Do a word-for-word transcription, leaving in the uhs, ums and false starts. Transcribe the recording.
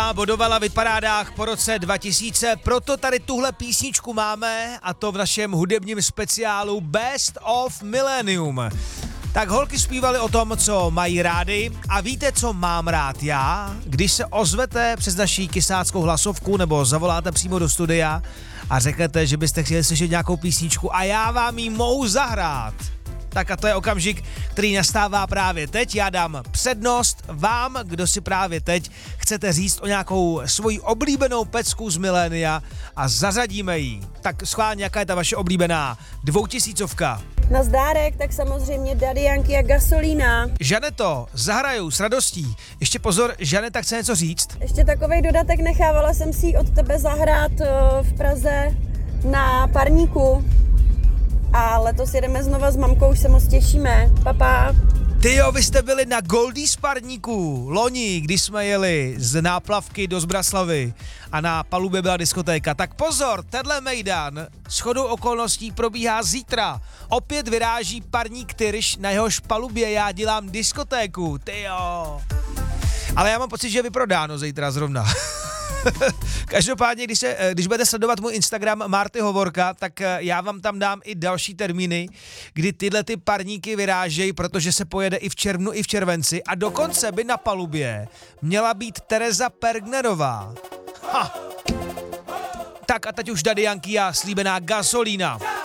Nová bodovala v hitparádách po roce dva tisíce, proto tady tuhle písničku máme, a to v našem hudebním speciálu Best of Millennium. Tak holky zpívaly o tom, co mají rády, a víte, co mám rád já? Když se ozvete přes naší kysáckou hlasovku nebo zavoláte přímo do studia a řeknete, že byste chtěli slyšet nějakou písničku a já vám ji mohu zahrát. Tak a to je okamžik, který nastává právě teď. Já dám přednost vám, kdo si právě teď chcete říct o nějakou svoji oblíbenou pecku z milénia a zařadíme ji. Tak schválně, jaká je ta vaše oblíbená dvoutisícovka? Na zdárek, tak samozřejmě Daddy Yankee a Gasolina. Žaneto, zahraju s radostí. Ještě pozor, Žaneta chce něco říct. Ještě takovej dodatek, nechávala jsem si ji od tebe zahrát v Praze na parníku. A letos jedeme znova s mamkou, už se moc těšíme. Papa. Tyjo, vy jste byli na Goldies parníku loni, když jsme jeli z Náplavky do Zbraslavy a na palubě byla diskotéka. Tak pozor, tenhle mejdan shodou okolností probíhá zítra. Opět vyráží parník Tyrš, na jehož palubě já dělám diskotéku. Tyjo. Ale já mám pocit, že je vyprodáno zítra zrovna. Každopádně, když, se, když budete sledovat můj Instagram Marty Hovorka, tak já vám tam dám i další termíny, kdy tyhle ty parníky vyrážejí, protože se pojede i v červnu, i v červenci, a dokonce by na palubě měla být Tereza Pergnerová. Ha. Tak a teď už Daddy Yankee a slíbená Gasolina.